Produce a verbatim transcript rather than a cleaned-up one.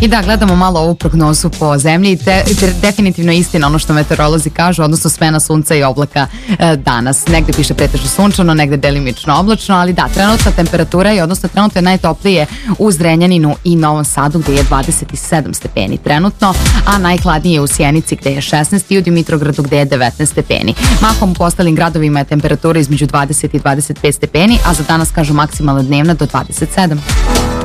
I da, gledamo malo ovu prognozu po zemlji. Te, te, definitivno istina ono što meteorolozi kažu, odnosno smena sunca i oblaka e, danas. Negde piše pretežno sunčano, negde delimično oblačno, ali da, trenutna temperatura je, odnosno trenutno je najtoplije u Zrenjaninu i Novom Sadu gde je dvadeset sedam stepeni trenutno, a najhladnije je u Sjenici gde je šesnaest i u Dimitrovgradu gde je devetnaest stepeni. Mahom po ostalim gradovima je temperatura između dvadeset i dvadeset pet stepeni, a za danas kažu maksimalna dnevna do dvadeset sedam.